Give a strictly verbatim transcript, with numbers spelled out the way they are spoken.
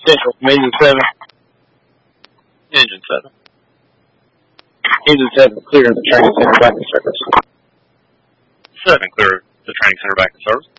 Central from Engine seven. Engine seven. Engine seven, clear the training center back in service. seven, clear the training center back in service.